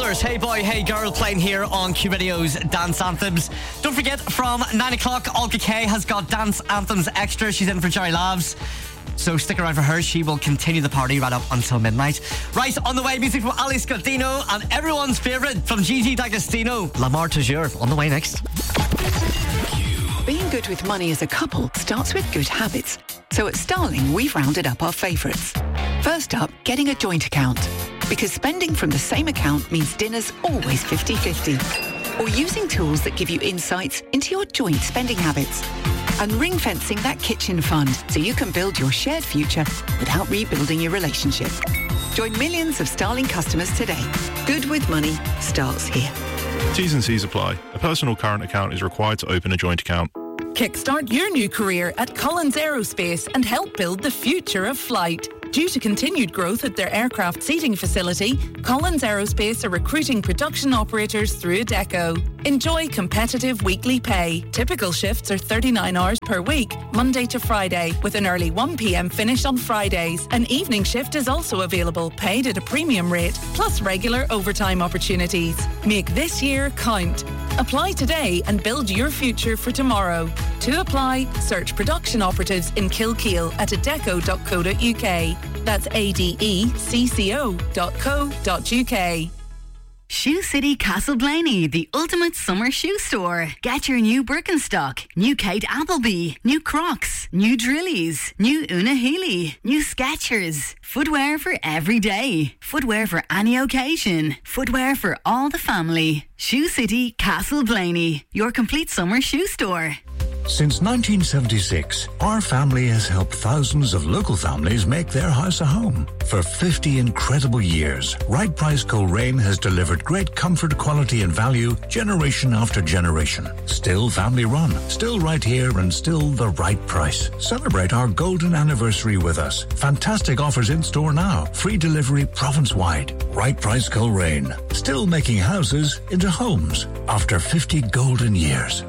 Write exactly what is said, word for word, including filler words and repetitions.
Killers, Hey Boy, Hey Girl, playing here on Q Radio's Dance Anthems. Don't forget, from nine o'clock, Olga Kay has got Dance Anthems Extra. She's in for Jerry Lavs, so stick around for her. She will continue the party right up until midnight. Right, on the way, music from Ali Scardino and everyone's favourite from Gigi D'Agostino, Lamar Toujours, on the way next. Being good with money as a couple starts with good habits. So at Starling, we've rounded up our favourites. First up, getting a joint account. Because spending from the same account means dinner's always fifty-fifty. Or using tools that give you insights into your joint spending habits. And ring-fencing that kitchen fund so you can build your shared future without rebuilding your relationship. Join millions of Starling customers today. Good with money starts here. T's and C's apply. A personal current account is required to open a joint account. Kickstart your new career at Collins Aerospace and help build the future of flight. Due to continued growth at their aircraft seating facility, Collins Aerospace are recruiting production operators through Adecco. Enjoy competitive weekly pay. Typical shifts are thirty-nine hours per week, Monday to Friday, with an early one p.m. finish on Fridays. An evening shift is also available, paid at a premium rate, plus regular overtime opportunities. Make this year count. Apply today and build your future for tomorrow. To apply, search production operatives in Kilkeel at adecco dot co dot uk. That's A D E C C O dot co dot uk. Shoe City Castleblaney, the ultimate summer shoe store. Get your new Birkenstock, new Kate Appleby, new Crocs, new Drillies, new Una Healy, new Skechers. Footwear for every day. Footwear for any occasion. Footwear for all the family. Shoe City Castleblaney, your complete summer shoe store. Since nineteen seventy-six, our family has helped thousands of local families make their house a home. For fifty incredible years, Right Price Coleraine has delivered great comfort, quality and value generation after generation. Still family run, still right here and still the right price. Celebrate our golden anniversary with us. Fantastic offers in store now. Free delivery province-wide. Right Price Coleraine. Still making houses into homes after fifty golden years.